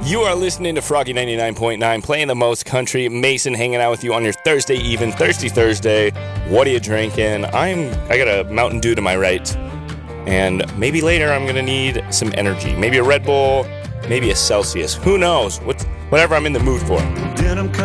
You are listening to Froggy 99.9, playing the most country. Mason hanging out with you on your Thursday even, Thirsty Thursday. What are you drinking? I got a Mountain Dew to my right. And maybe later I'm going to need some energy. Maybe a Red Bull, maybe a Celsius. Who knows? Whatever I'm in the mood for.